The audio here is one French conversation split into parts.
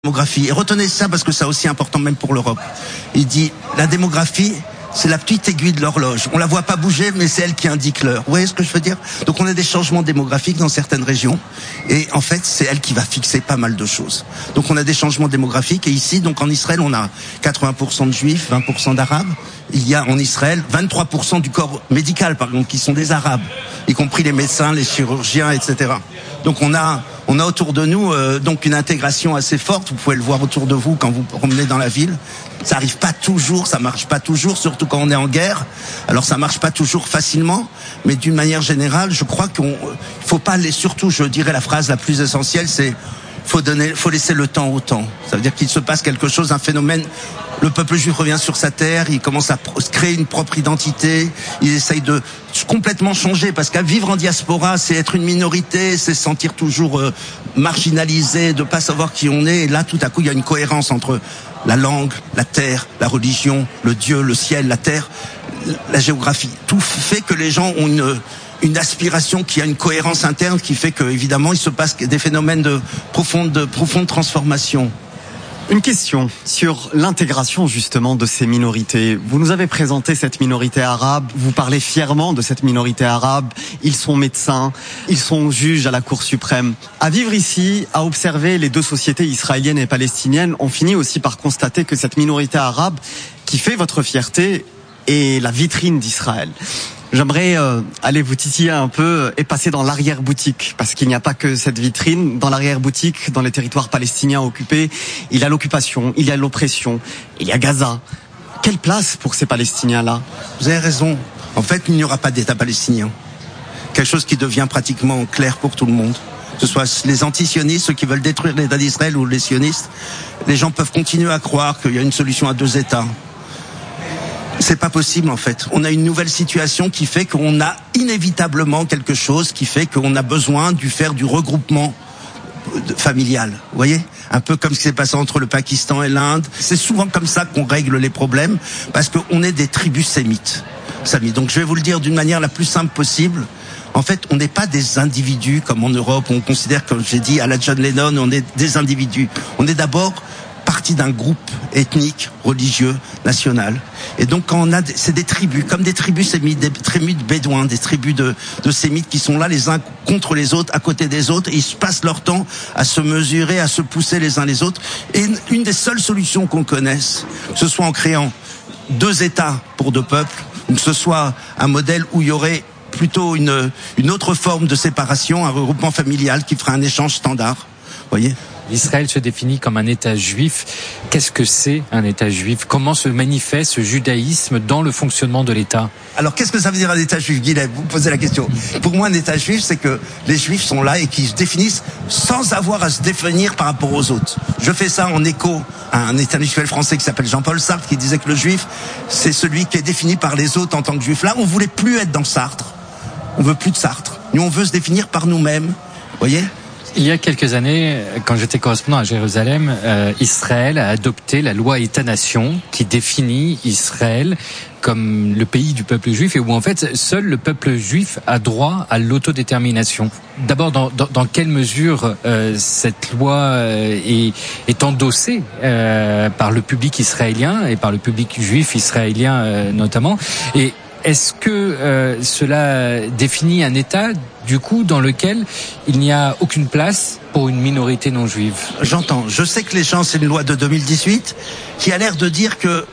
Démographie. Et retenez ça parce que c'est aussi important même pour l'Europe. Il dit, la démographie, c'est la petite aiguille de l'horloge. On la voit pas bouger, mais c'est elle qui indique l'heure. Vous voyez ce que je veux dire? Donc on a des changements démographiques dans certaines régions. Et en fait, c'est elle qui va fixer pas mal de choses. Donc on a des changements démographiques. Et ici, donc en Israël, on a 80% de juifs, 20% d'arabes. Il y a en Israël 23% du corps médical, par exemple, qui sont des arabes, y compris les médecins, les chirurgiens, etc. Donc on a autour de nous donc une intégration assez forte. Vous pouvez le voir autour de vous quand vous promenez dans la ville. Ça arrive pas toujours, ça marche pas toujours, surtout quand on est en guerre. Alors ça marche pas toujours facilement, mais d'une manière générale, je crois qu'il faut pas aller. Surtout, je dirais la phrase la plus essentielle, c'est faut laisser le temps au temps. Ça veut dire qu'il se passe quelque chose, un phénomène. Le peuple juif revient sur sa terre, il commence à créer une propre identité, il essaye de complètement changer, parce qu'à vivre en diaspora, c'est être une minorité, c'est se sentir toujours marginalisé, de pas savoir qui on est, et là tout à coup il y a une cohérence entre la langue, la terre, la religion, le Dieu, le ciel, la terre, la géographie. Tout fait que les gens ont une aspiration qui a une cohérence interne qui fait que, évidemment, il se passe des phénomènes de profonde transformation. Une question sur l'intégration justement de ces minorités. Vous nous avez présenté cette minorité arabe, vous parlez fièrement de cette minorité arabe, ils sont médecins, ils sont juges à la Cour suprême. À vivre ici, à observer les deux sociétés israéliennes et palestiniennes, on finit aussi par constater que cette minorité arabe qui fait votre fierté est la vitrine d'Israël. J'aimerais aller vous titiller un peu et passer dans l'arrière-boutique, parce qu'il n'y a pas que cette vitrine. Dans l'arrière-boutique, dans les territoires palestiniens occupés, il y a l'occupation, il y a l'oppression, il y a Gaza. Quelle place pour ces Palestiniens-là? Vous avez raison. En fait, il n'y aura pas d'État palestinien. Quelque chose qui devient pratiquement clair pour tout le monde. Que ce soit les anti-sionistes, ceux qui veulent détruire l'État d'Israël, ou les sionistes, les gens peuvent continuer à croire qu'il y a une solution à deux États. C'est pas possible en fait. On a une nouvelle situation qui fait qu'on a inévitablement quelque chose qui fait qu'on a besoin de faire du regroupement familial. Vous voyez ? Un peu comme ce qui s'est passé entre le Pakistan et l'Inde. C'est souvent comme ça qu'on règle les problèmes parce qu'on est des tribus sémites. Donc je vais vous le dire d'une manière la plus simple possible. En fait, on n'est pas des individus comme en Europe où on considère, comme j'ai dit à la John Lennon, on est des individus. On est d'abord partie d'un groupe ethnique, religieux, national. Et donc quand on a, c'est des tribus, comme des tribus sémites, des tribus de bédouins, des tribus de sémites qui sont là les uns contre les autres, à côté des autres, et ils passent leur temps à se mesurer, à se pousser les uns les autres. Et une des seules solutions qu'on connaisse, que ce soit en créant deux États pour deux peuples, ou que ce soit un modèle où il y aurait plutôt une autre forme de séparation, un regroupement familial qui ferait un échange standard, vous voyez ? Israël se définit comme un État juif. Qu'est-ce que c'est un État juif? Comment se manifeste ce judaïsme dans le fonctionnement de l'État? Alors, qu'est-ce que ça veut dire un État juif, Guilhem? Vous posez la question. Pour moi, un État juif, c'est que les Juifs sont là et qu'ils se définissent sans avoir à se définir par rapport aux autres. Je fais ça en écho à un intellectuel français qui s'appelle Jean-Paul Sartre, qui disait que le Juif, c'est celui qui est défini par les autres en tant que Juif. Là, on voulait plus être dans Sartre. On veut plus de Sartre. Nous, on veut se définir par nous-mêmes. Vous voyez? Il y a quelques années, quand j'étais correspondant à Jérusalem, Israël a adopté la loi État-nation qui définit Israël comme le pays du peuple juif et où en fait seul le peuple juif a droit à l'autodétermination. D'abord, dans quelle mesure cette loi est endossée par le public israélien et par le public juif israélien notamment, et est-ce que cela définit un État, du coup, dans lequel il n'y a aucune place pour une minorité non juive? J'entends. Je sais que les gens, c'est une loi de 2018 qui a l'air de dire que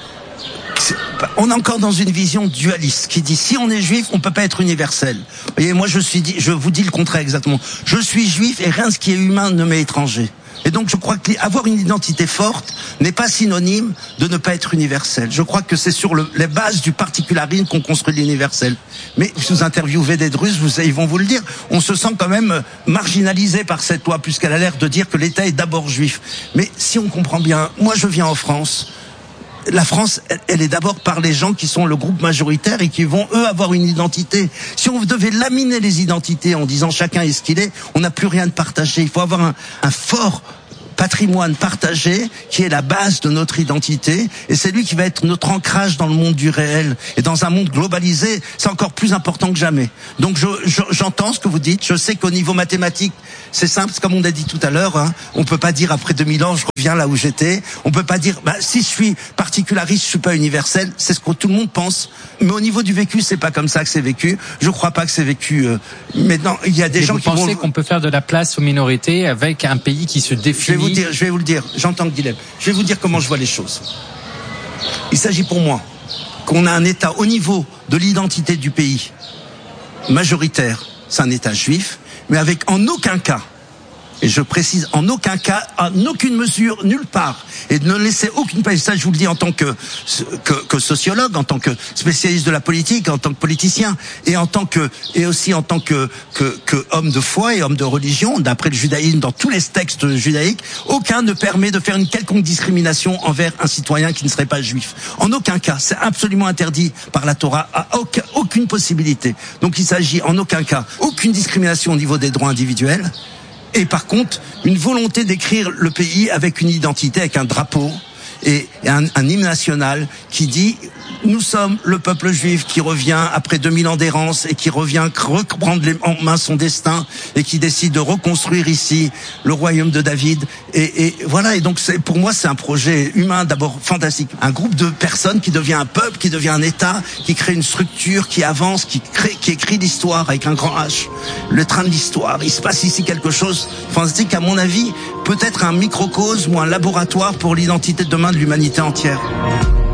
on est encore dans une vision dualiste qui dit si on est juif, on peut pas être universel. Et moi, je vous dis le contraire exactement. Je suis juif et rien de ce qui est humain ne m'est étranger. Et donc je crois qu'avoir une identité forte n'est pas synonyme de ne pas être universel. Je crois que c'est sur les bases du particularisme qu'on construit l'universel. Mais si vous interviewez des Druzes, ils vont vous le dire, on se sent quand même marginalisé par cette loi, puisqu'elle a l'air de dire que l'État est d'abord juif. Mais si on comprend bien, moi je viens en France. La France, elle est d'abord par les gens qui sont le groupe majoritaire et qui vont, eux, avoir une identité. Si on devait laminer les identités en disant chacun est ce qu'il est, on n'a plus rien de partagé. Il faut avoir un fort patrimoine partagé qui est la base de notre identité, et c'est lui qui va être notre ancrage dans le monde du réel. Et dans un monde globalisé, c'est encore plus important que jamais. Donc j'entends ce que vous dites, je sais qu'au niveau mathématique, c'est simple, comme on a dit tout à l'heure, hein, on peut pas dire après 2000 ans je reviens là où j'étais, on peut pas dire si je suis particulariste, je suis pas universel, c'est ce que tout le monde pense, mais au niveau du vécu, c'est pas comme ça que c'est vécu. Je crois pas que c'est vécu maintenant, il y a des gens qui pensez qu'on peut faire de la place aux minorités avec un pays qui se définit? Je vais vous le dire, j'entends le dilemme. Je vais vous dire comment je vois les choses. Il s'agit pour moi qu'on a un État au niveau de l'identité du pays majoritaire, c'est un État juif, mais avec en aucun cas, et je précise en aucun cas, en aucune mesure, nulle part, et de ne laisser aucune place. Ça, je vous le dis en tant que sociologue, en tant que spécialiste de la politique, en tant que politicien, et aussi en tant que homme de foi et homme de religion, d'après le judaïsme, dans tous les textes judaïques, aucun ne permet de faire une quelconque discrimination envers un citoyen qui ne serait pas juif. En aucun cas, c'est absolument interdit par la Torah, aucune possibilité. Donc il s'agit en aucun cas, aucune discrimination au niveau des droits individuels. Et par contre, une volonté d'écrire le pays avec une identité, avec un drapeau et un hymne national qui dit « Nous sommes le peuple juif qui revient après 2000 ans d'errance et qui revient reprendre en main son destin et qui décide de reconstruire ici le royaume de David. » Et voilà, et donc pour moi c'est un projet humain d'abord fantastique. Un groupe de personnes qui devient un peuple, qui devient un État, qui crée une structure, qui avance, qui écrit l'histoire avec un grand H. Le train de l'histoire. Il se passe ici quelque chose fantastique, à mon avis, peut-être un microcosme ou un laboratoire pour l'identité de demain de l'humanité entière.